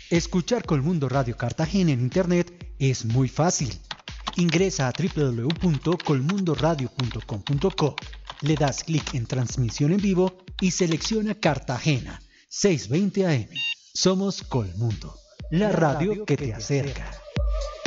Escuchar Colmundo Radio Cartagena en Internet es muy fácil. Ingresa a www.colmundoradio.com.co, le das clic en Transmisión en Vivo y selecciona Cartagena, 620 AM. Somos Colmundo, la radio que te acerca.